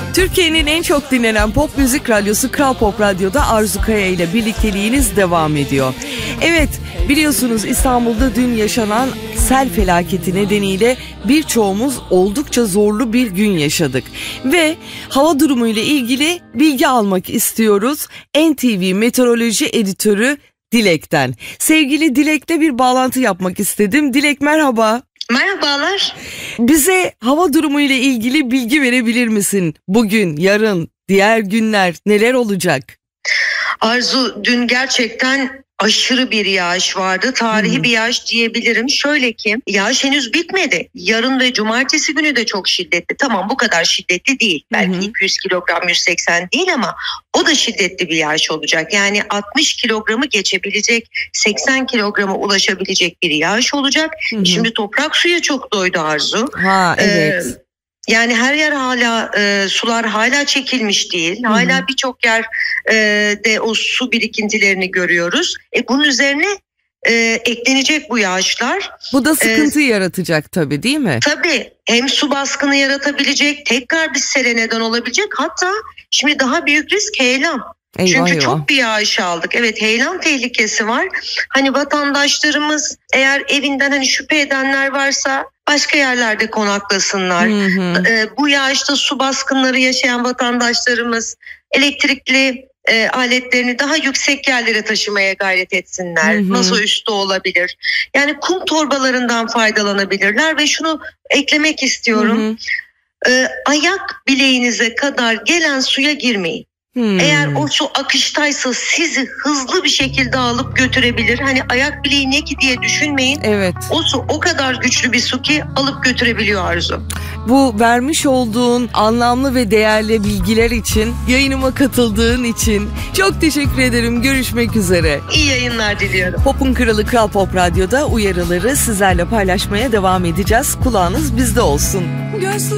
Türkiye'nin en çok dinlenen pop müzik radyosu Kral Pop Radyo'da Arzu Kaya ile birlikteliğiniz devam ediyor. Evet, biliyorsunuz İstanbul'da dün yaşanan sel felaketi nedeniyle birçoğumuz oldukça zorlu bir gün yaşadık. Ve hava durumu ile ilgili bilgi almak istiyoruz. NTV Meteoroloji Editörü Dilek'ten. Sevgili Dilek'le bir bağlantı yapmak istedim. Dilek, merhaba. Merhabalar. Bize hava durumu ile ilgili bilgi verebilir misin? Bugün, yarın, diğer günler neler olacak? Arzu, dün gerçekten aşırı bir yağış vardı. Tarihi bir yağış diyebilirim. Şöyle ki, yağış henüz bitmedi. Yarın ve cumartesi günü de çok şiddetli. Tamam, bu kadar şiddetli değil. Belki 200 kilogram, 180 değil ama o da şiddetli bir yağış olacak. Yani 60 kilogramı geçebilecek, 80 kilograma ulaşabilecek bir yağış olacak. Şimdi toprak suya çok doydu Arzu. Evet. Yani her yer hala sular hala çekilmiş değil. Hala birçok yer de o su birikintilerini görüyoruz. Bunun üzerine eklenecek bu yağışlar. Bu da sıkıntı yaratacak tabii, değil mi? Tabii, hem su baskını yaratabilecek, tekrar bir sele neden olabilecek. Hatta şimdi daha büyük risk heyelan. Çünkü çok bir yağış aldık. Evet, heyelan tehlikesi var. Hani vatandaşlarımız eğer evinden şüphe edenler varsa başka yerlerde konaklasınlar. Bu yağışta su baskınları yaşayan vatandaşlarımız elektrikli aletlerini daha yüksek yerlere taşımaya gayret etsinler. Masaüstü olabilir. Yani kum torbalarından faydalanabilirler ve şunu eklemek istiyorum. Ayak bileğinize kadar gelen suya girmeyin. Eğer o su akıştaysa sizi hızlı bir şekilde alıp götürebilir. Hani ayak bileği ne ki diye düşünmeyin. Evet. O su o kadar güçlü bir su ki alıp götürebiliyor Arzu. Bu vermiş olduğun anlamlı ve değerli bilgiler için, yayınıma katıldığın için çok teşekkür ederim. Görüşmek üzere. İyi yayınlar diliyorum. Pop'un kralı Kral Pop Radyo'da uyarıları sizlerle paylaşmaya devam edeceğiz. Kulağınız bizde olsun.